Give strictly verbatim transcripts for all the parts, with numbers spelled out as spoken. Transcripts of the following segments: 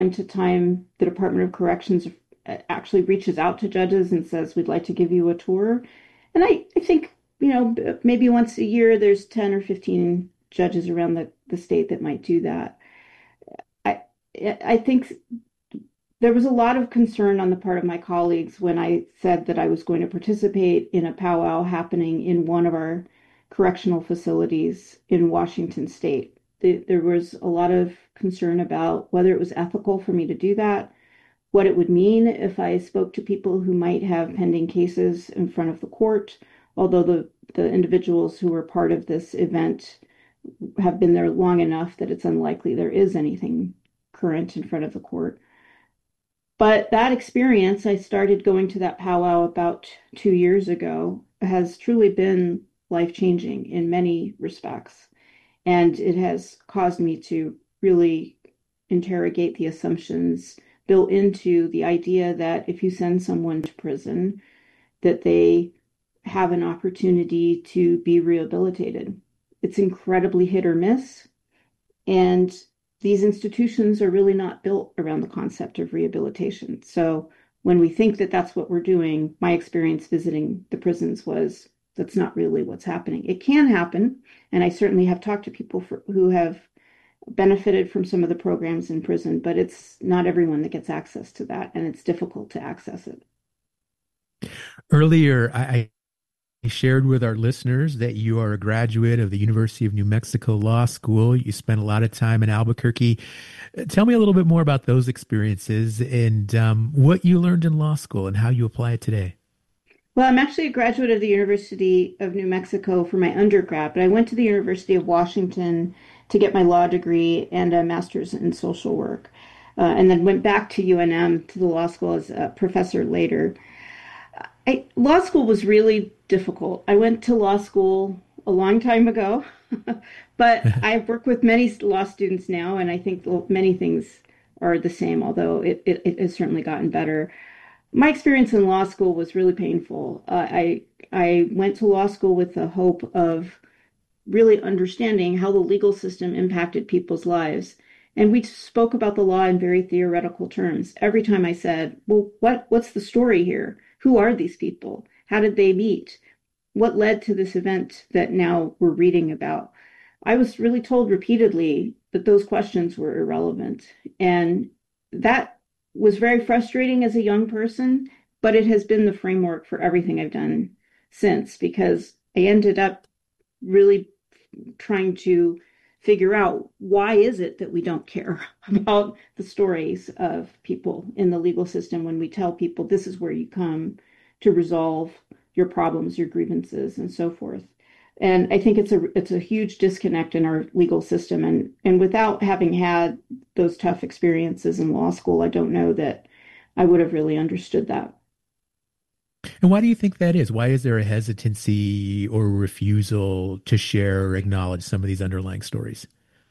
time to time, the Department of Corrections uh, actually reaches out to judges and says, we'd like to give you a tour. And I, I think, you know, maybe once a year, there's ten or fifteen judges around the, the state that might do that. I, I think there was a lot of concern on the part of my colleagues when I said that I was going to participate in a powwow happening in one of our correctional facilities in Washington state. There was a lot of concern about whether it was ethical for me to do that, what it would mean if I spoke to people who might have pending cases in front of the court, although the, the individuals who were part of this event have been there long enough that it's unlikely there is anything current in front of the court. But that experience, I started going to that powwow about two years ago, has truly been life-changing in many respects. And it has caused me to really interrogate the assumptions built into the idea that if you send someone to prison, that they have an opportunity to be rehabilitated. It's incredibly hit or miss. And these institutions are really not built around the concept of rehabilitation. So when we think that that's what we're doing, my experience visiting the prisons was that's not really what's happening. It can happen, and I certainly have talked to people for, who have benefited from some of the programs in prison, but it's not everyone that gets access to that, and it's difficult to access it. Earlier, I, I shared with our listeners that you are a graduate of the University of New Mexico Law School. You spent a lot of time in Albuquerque. Uh, Tell me a little bit more about those experiences and um, what you learned in law school and how you apply it today. Well, I'm actually a graduate of the University of New Mexico for my undergrad, but I went to the University of Washington to get my law degree and a master's in social work, uh, and then went back to U N M to the law school as a professor later. I, law school was really difficult. I went to law school a long time ago, but I've worked with many law students now, and I think many things are the same, although it, it, it has certainly gotten better. My experience in law school was really painful. Uh, I I went to law school with the hope of really understanding how the legal system impacted people's lives. And we spoke about the law in very theoretical terms. Every time I said, well, what, what's the story here? Who are these people? How did they meet? What led to this event that now we're reading about? I was really told repeatedly that those questions were irrelevant. And that was very frustrating as a young person, but it has been the framework for everything I've done since because I ended up really trying to figure out why is it that we don't care about the stories of people in the legal system when we tell people this is where you come to resolve your problems, your grievances, and so forth. And I think it's a it's a huge disconnect in our legal system. And and without having had those tough experiences in law school, I don't know that I would have really understood that. And why do you think that is? Why is there a hesitancy or refusal to share or acknowledge some of these underlying stories?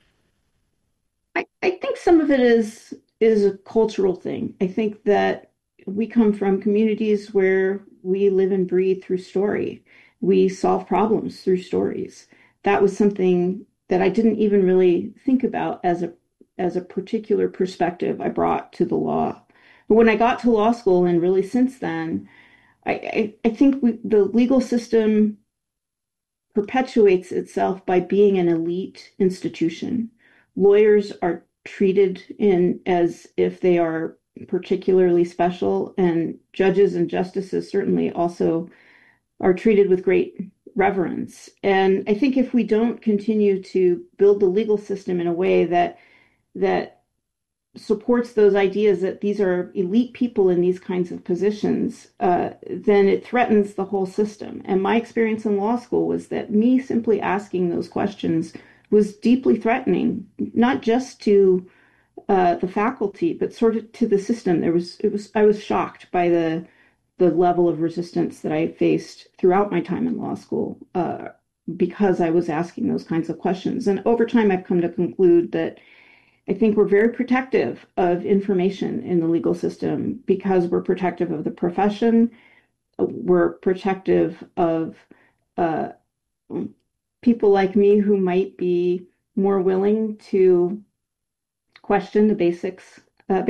I, I think some of it is is a cultural thing. I think that we come from communities where we live and breathe through story. We solve problems through stories. That was something that I didn't even really think about as a as a particular perspective I brought to the law. But when I got to law school and really since then, I, I, I think we, the legal system perpetuates itself by being an elite institution. Lawyers are treated in as if they are particularly special, and judges and justices certainly also are treated with great reverence. And I think if we don't continue to build the legal system in a way that that supports those ideas that these are elite people in these kinds of positions, uh, then it threatens the whole system. And my experience in law school was that me simply asking those questions was deeply threatening, not just to uh, the faculty, but sort of to the system. There was it was I was shocked by the the level of resistance that I faced throughout my time in law school uh, because I was asking those kinds of questions. And over time, I've come to conclude that I think we're very protective of information in the legal system because we're protective of the profession. We're protective of uh, people like me who might be more willing to question the basics